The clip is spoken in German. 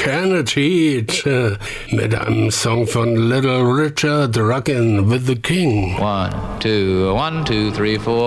Janet mit einem Song von Little Richard, Rockin' with the King. 1, 2, 1, 2, 3, 4.